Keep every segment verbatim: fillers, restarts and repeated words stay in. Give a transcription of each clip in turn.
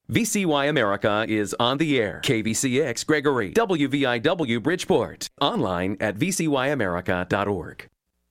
V C Y America is on the air. K V C X Gregory, W V I W Bridgeport. Online at v c y america dot org.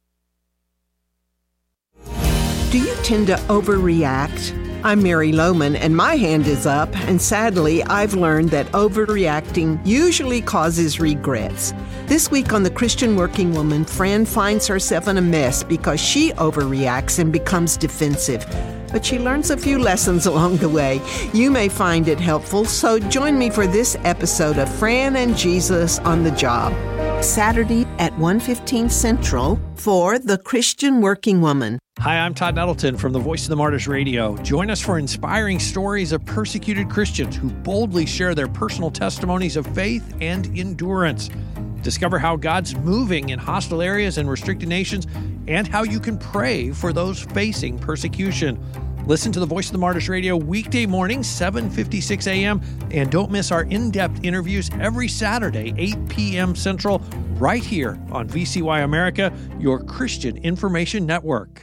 Do you tend to overreact? I'm Mary Lohman, and my hand is up, and sadly, I've learned that overreacting usually causes regrets. This week on The Christian Working Woman, Fran finds herself in a mess because she overreacts and becomes defensive. But she learns a few lessons along the way. You may find it helpful, so join me for this episode of Fran and Jesus on the Job, Saturday at one fifteen Central for The Christian Working Woman. Hi, I'm Todd Nettleton from the Voice of the Martyrs Radio. Join us for inspiring stories of persecuted Christians who boldly share their personal testimonies of faith and endurance. Discover how God's moving in hostile areas and restricted nations, and how you can pray for those facing persecution. Listen to the Voice of the Martyrs Radio weekday mornings, seven fifty-six a.m., and don't miss our in-depth interviews every Saturday, eight p.m. Central, right here on V C Y America, your Christian information network.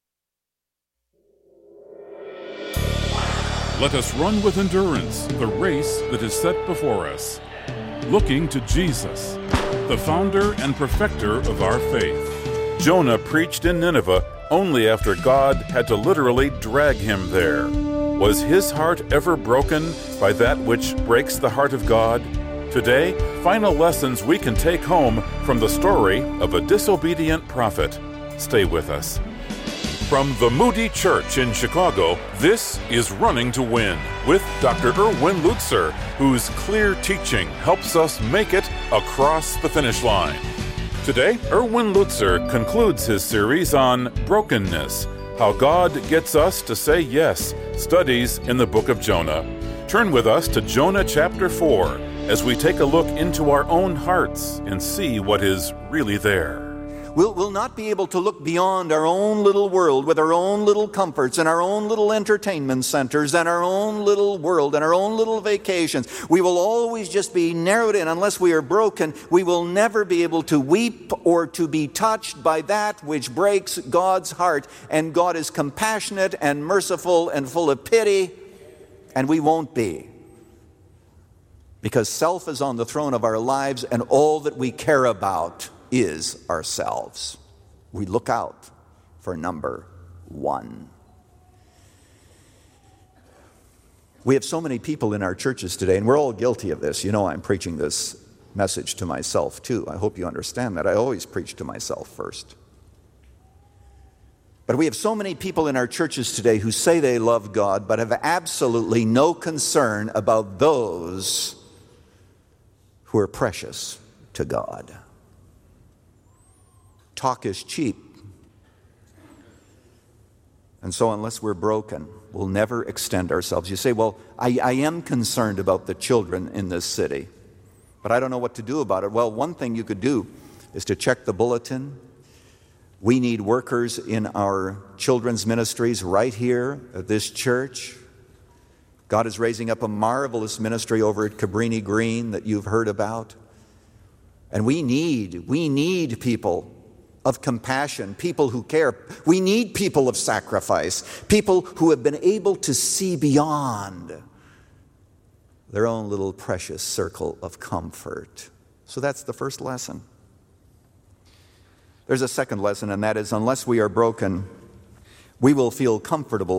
Let us run with endurance the race that is set before us, looking to Jesus, the founder and perfecter of our faith. Jonah preached in Nineveh only after God had to literally drag him there. Was his heart ever broken by that which breaks the heart of God? Today, final lessons we can take home from the story of a disobedient prophet. Stay with us. From the Moody Church in Chicago, this is Running to Win with Doctor Erwin Lutzer, whose clear teaching helps us make it across the finish line. Today, Erwin Lutzer concludes his series on brokenness, how God gets us to say yes, studies in the book of Jonah. Turn with us to Jonah chapter four as we take a look into our own hearts and see what is really there. We'll, we'll not be able to look beyond our own little world with our own little comforts and our own little entertainment centers and our own little world and our own little vacations. We will always just be narrowed in. Unless we are broken, we will never be able to weep or to be touched by that which breaks God's heart. And God is compassionate and merciful and full of pity, and we won't be. Because self is on the throne of our lives, and all that we care about is ourselves. We look out for number one. We have so many people in our churches today, and we're all guilty of this. You know, I'm preaching this message to myself too. I hope you understand that. I always preach to myself first. But we have so many people in our churches today who say they love God, but have absolutely no concern about those who are precious to God. Talk is cheap. And so unless we're broken, we'll never extend ourselves. You say, well, I, I am concerned about the children in this city, but I don't know what to do about it. Well, one thing you could do is to check the bulletin. We need workers in our children's ministries right here at this church. God is raising up a marvelous ministry over at Cabrini Green that you've heard about. And we need, we need people of compassion, people who care. We need people of sacrifice, people who have been able to see beyond their own little precious circle of comfort. So that's the first lesson. There's a second lesson, and that is, unless we are broken, we will feel comfortable